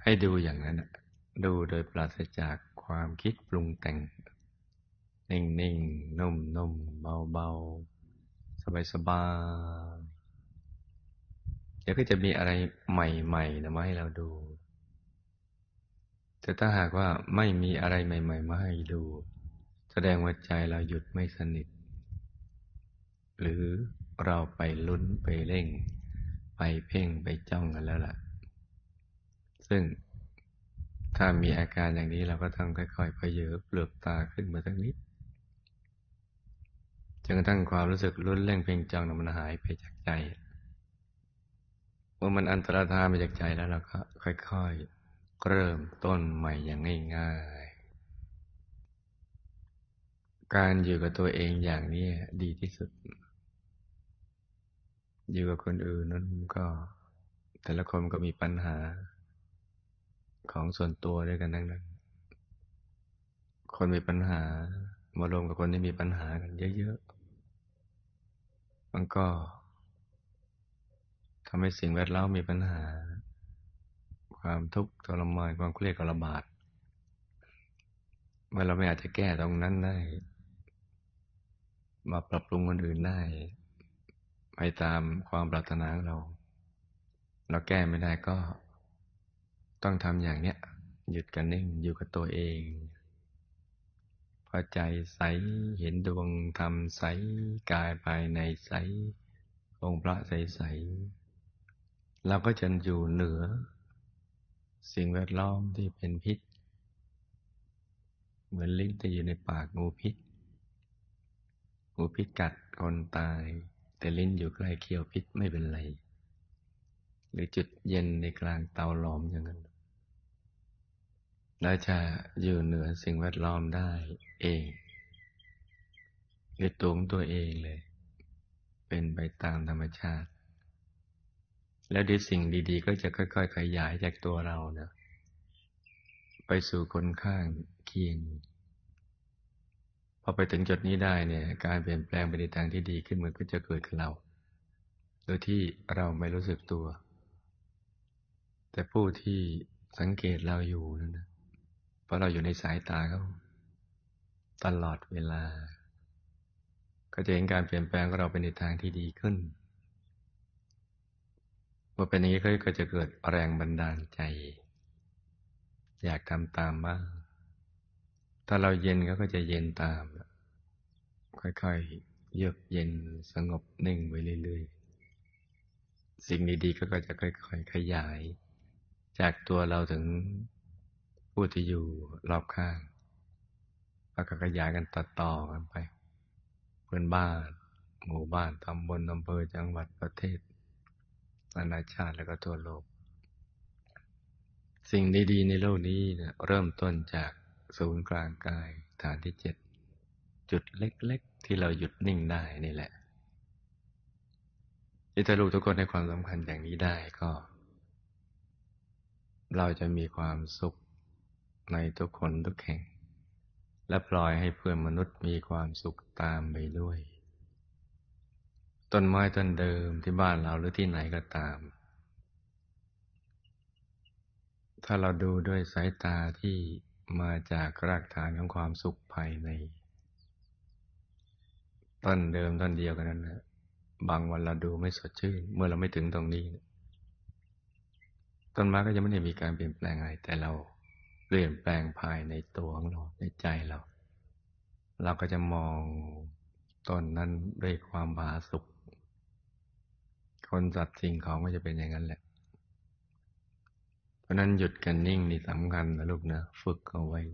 ให้ดูอย่างนั้นน่ะดูโดยปราศจากความคิดปรุงแต่งนิ่งๆนุ่มๆเบาๆสบายๆเดี๋ยวก็จะมีอะไรใหม่ๆนะมาให้เราดูแต่ถ้าหากว่าไม่มีอะไรใหม่ๆมาให้ดูแสดงว่าใจเราหยุดไม่สนิทหรือเราไปลุ้นไปเร่งไปเพ่งไปจ้องกันแล้วล่ะซึ่งถ้ามีอาการอย่างนี้เราก็ต้องค่อยๆเผยเปลือกตาขึ้นมาสักนิดจนกระทั่งความรู้สึกลุ้นเร่งเพ่งจ้องนั้นมันหายไปจากใจเมื่อมันอันตรธานไปจากใจแล้วเราก็ค่อยๆเริ่มต้นใหม่อย่างง่ายๆการอยู่กับตัวเองอย่างนี้ดีที่สุดอยู่กับคนอื่นนั้นก็แต่ละคนก็มีปัญหาของส่วนตัวด้วยกันทั้งนั้นคนมีปัญหามารวมกับคนที่มีปัญหากันเยอะๆมันก็ทำให้สิ่งแวดล้อมมีปัญหาความทุกข์ทรมานความเครียดก็ระบาดเมื่อเราไม่อาจจะแก้ตรงนั้นได้มาปรับปรุงคนอื่นได้ไปตามความปรารถนาของเราแก้ไม่ได้ก็ต้องทำอย่างเนี้ยหยุดกันนิ่งอยู่กับตัวเองพอใจใสเห็นดวงธรรมใสกายภายในใสองค์พระใสๆเราก็จะอยู่เหนือสิ่งแวดล้อมที่เป็นพิษเหมือนลิ้นที่อยู่ในปากงูพิษงูพิษกัดคนตายแต่ลิ้นอยู่ใกล้เขี้ยวพิษไม่เป็นไรหรือจุดเย็นในกลางเตาหลอมอย่างนั้นเราจะอยู่เหนือสิ่งแวดล้อมได้เองด้วยตัวของตัวเองเลยเป็นไปตามธรรมชาติแล้วดีสิ่งดีๆก็จะค่อยๆขยายจากตัวเรานะไปสู่คนข้างเคียงพอไปถึงจุดนี้ได้เนี่ยการเปลี่ยนแปลงไปในทางที่ดีขึ้นมันก็จะเกิดกับเราโดยที่เราไม่รู้สึกตัวแต่ผู้ที่สังเกตเราอยู่นั่นนะเพราะเราอยู่ในสายตาเขาตลอดเวลาก็จะเห็นการเปลี่ยนแปลงของเราไปในทางที่ดีขึ้นเมื่อเป็นอย่างนี้ก็จะเกิดแรงบันดาลใจอยากทำตามบ้างถ้าเราเย็นเขาก็จะเย็นตามค่อยๆเยือกเย็นสงบนิ่งไปเรื่อยๆสิ่งดีๆก็จะค่อยๆขยายจากตัวเราถึงผู้ที่อยู่รอบข้างแล้วก็ขยายกันต่อๆกันไปเพื่อนบ้านหมู่บ้านตำบลอำเภอจังหวัดประเทศนานาชาติแล้วก็ทั่วโลกสิ่งดีๆในโลกนี้เนี่ยเริ่มต้นจากศูนย์กลางกายฐานที่7จุดเล็กๆที่เราหยุดนิ่งได้นี่แหละที่ถ้าลูกทุกคนให้ความสำคัญอย่างนี้ได้ก็เราจะมีความสุขในทุกคนทุกแห่งและปล่อยให้เพื่อนมนุษย์มีความสุขตามไปด้วยต้นไม้ต้นเดิมที่บ้านเราหรือที่ไหนก็ตามถ้าเราดูด้วยสายตาที่มาจากรากฐานของความสุขภายในต้นเดิมต้นเดียวกันนั้นนะบางวันเราดูไม่สดชื่นเมื่อเราไม่ถึงตรงนี้ต้นไม้ก็ยังไม่ได้มีการเปลี่ยนแปลงอะไรแต่เราเปลี่ยนแปลงภายในตัวของเราในใจเราก็จะมองต้นนั้นด้วยความผาสุกคนสัตว์สิ่งของก็จะเป็นอย่างนั้นแหละเพราะนั้นหยุดกันนิ่งนี่สำคัญนะลูกนะฝึกเอาไว้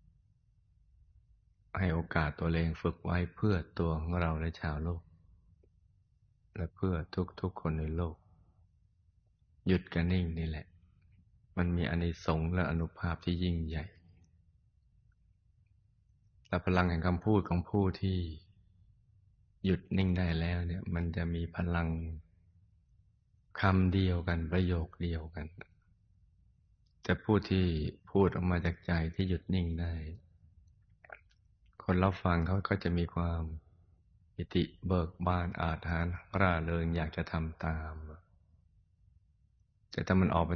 ให้โอกาสตัวเองฝึกไว้เพื่อตัวของเราและชาวโลกและเพื่อทุกๆคนในโลกหยุดกันนิ่งนี่แหละมันมีอานิสงส์และอานุภาพที่ยิ่งใหญ่และพลังแห่งคำพูดของผู้ที่หยุดนิ่งได้แล้วเนี่ยมันจะมีพลังคำเดียวกันประโยคเดียวกันแต่ผู้ที่พูดออกมาจากใจที่หยุดนิ่งได้คนรับฟังเขาก็จะมีความปิติเบิกบานอาถรรพ์ร่าเริงอยากจะทำตามแต่ถ้ามันออกมา